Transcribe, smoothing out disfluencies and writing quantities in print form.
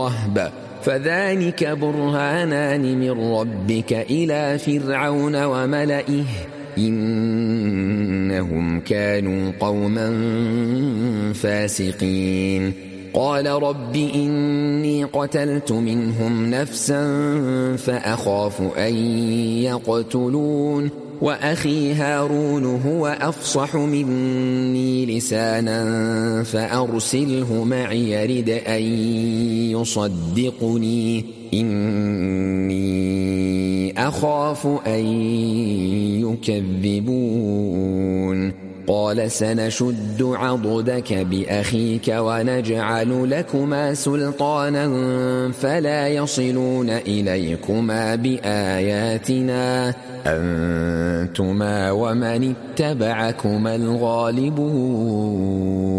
الرهب فذلك برهانان من ربك إلى فرعون وملئه إنهم كانوا قوما فاسقين قال رب إني قتلت منهم نفسا فأخاف أن يقتلون وأخي هارون هو أفصح مني لسانا فأرسله معي يرد أن يصدقني إني أخاف أن يكذبون قال سنشد عضدك بأخيك ونجعل لكما سلطانا فلا يصلون إليكما بآياتنا أنتما ومن اتبعكما الغالبون